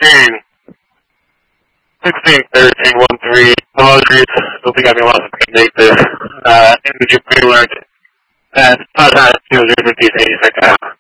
screen. 161313. Apologies. Don't think I've been able to make this. Image pre-work at 5 times 250 seconds.